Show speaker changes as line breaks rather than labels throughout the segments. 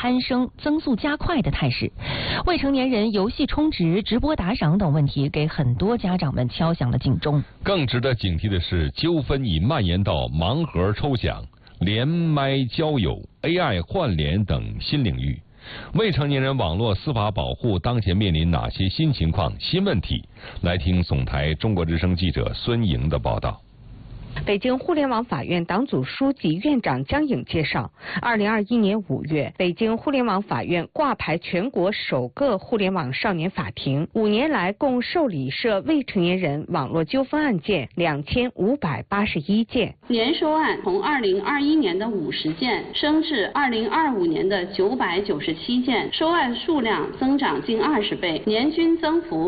攀升、增速加快的态势。未成年人游戏充值、直播打赏等问题，给很多家长们敲响了警钟。
更值得警惕的是，纠纷已蔓延到盲盒抽奖、连麦交友、AI 换脸等新领域。未成年人网络司法保护当前面临哪些新情况、新问题？来听总台中国之声记者孙莹的报道。
北京互联网法院党组书记、院长江颖介绍，2021年5月，北京互联网法院挂牌全国首个互联网少年法庭，5年来共受理涉未成年人网络纠纷案件2581件，
年收案从2021年的50件升至2025年的997件，收案数量增长近20倍，年均增幅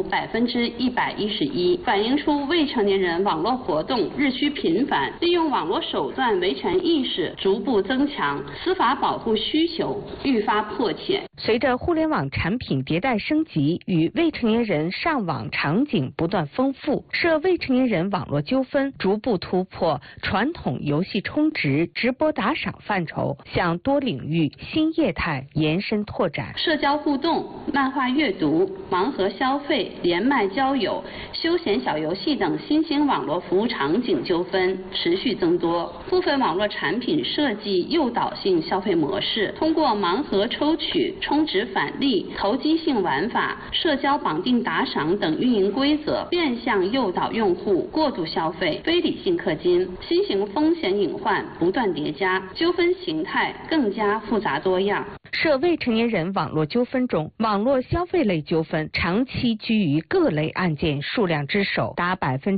111%，反映出未成年人网络活动日趋频繁，利用网络手段维权意识逐步增强，司法保护需求愈发迫切。
随着互联网产品迭代升级与未成年人上网场景不断丰富，涉未成年人网络纠纷逐步突破传统游戏充值、直播打赏范畴，向多领域新业态延伸拓展。
社交互动、漫画阅读、盲盒消费、连麦交友、休闲小游戏等新兴网络服务场景纠纷持续增多，部分网络产品设计诱导性消费模式，通过盲盒抽取、充值返利、投机性玩法、社交绑定打赏等运营规则，变相诱导用户过度消费、非理性氪金。新型风险隐患不断叠加，纠纷形态更加复杂多样。
涉未成年人网络纠纷中，网络消费类纠纷长期居于各类案件数量之首，达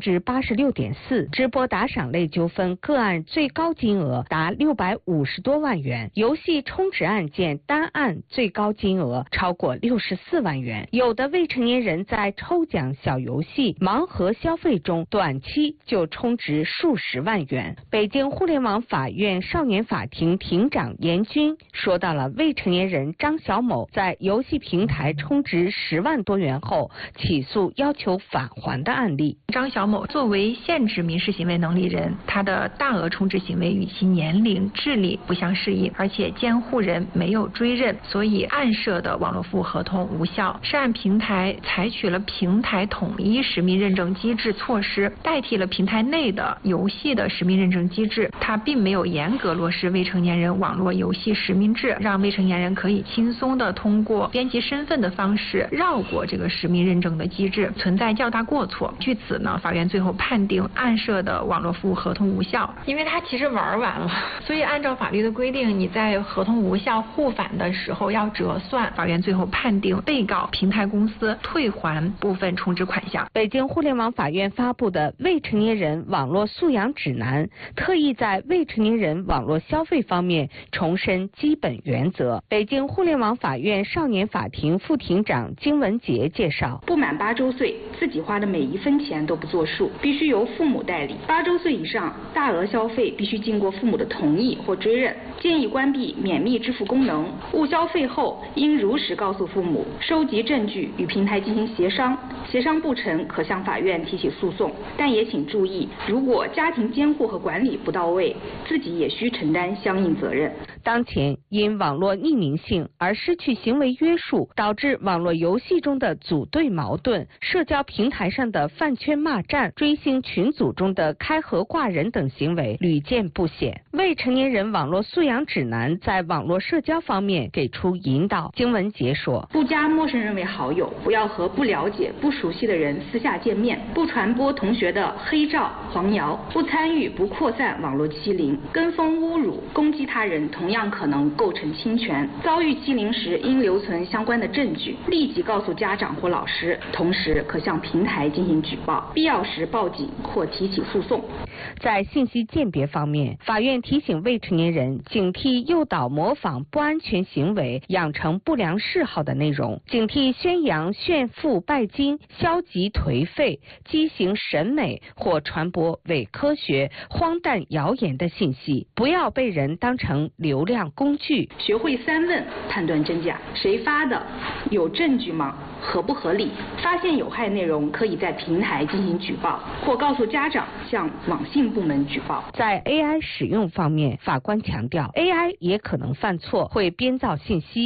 86.4%；直播打赏类纠纷个案最高金额达650多万元；游戏充值案件单案最高金额超过64万元。有的未成年人在抽奖小游戏、盲盒消费中，短期就充值数十万元。北京互联网法院少年法庭庭长严军说到了未成年人张小某在游戏平台充值10万多元后起诉要求返还的案例。
张小某作为限制民事行为能力人，他的大额充值行为与其年龄、智力不相适应，而且监护人没有追认，所以案涉的网络服务合同无效。涉案平台采取了平台统一实名认证机制措施，代替了平台内的游戏的实名认证机制，它并没有严格落实未成年人网络游戏实名制，让未成年人可以轻松的通过编辑身份的方式绕过这个实名认证的机制，存在较大过错。据此呢，法院最后判定案涉的网络服务合同无效，因为它其实玩完了，所以按照法律的规定，你在合同无效互返的时候要折算。法院最后判定被告平台公司退还部分充值款项。
北京互联网法院发布的未成年人网络素养指南，特意在未成年人网络消费方面重申基本原则。北京互联网法院少年法庭副庭长金文杰介绍，
不满8周岁，自己花的每一分钱都不作数，必须由父母代理。8周岁以上，大额消费必须经过父母的同意或追认。建议关闭免密支付功能，误消费后应如实告诉父母，收集证据与平台进行协商，协商不成可向法院提起诉讼。但也请注意，如果家庭监护和管理不到位，自己也需承担相应责任。
当前因网络匿名性而失去行为约束，导致网络游戏中的组队矛盾、社交平台上的饭圈骂战、追星群组中的开盒挂人等行为屡见不鲜。未成年人网络素养指南在网络社交方面给出引导。金文杰说，
不加陌生人为好友，不要和不了解、不熟悉的人私下见面，不传播同学的黑照、黄谣，不参与、不扩散网络欺凌、跟风侮辱、攻击他人，同样可能构成侵权。遭遇欺凌时，应留存相关的证据，立即告诉家长或老师，同时可向平台进行举报，必要时报警或提起诉讼。
在信息鉴别方面，法院提醒未成年人警惕诱导模仿不安全行为、养成不良嗜好的内容，警惕宣扬炫富拜金、消极颓废、畸形审美或传播伪科学、荒诞谣言的信息，不要被人当成流量工具。
学会3问判断真假，谁发的？有证据吗？合不合理？发现有害内容，可以在平台进行举报，或告诉家长向网信部门举报。
在 AI 使用方面，法官强调 AI 也可能犯错，会编造信息。